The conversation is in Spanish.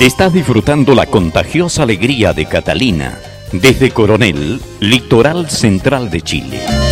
Estás disfrutando la contagiosa alegría de Catalina desde Coronel, litoral central de Chile.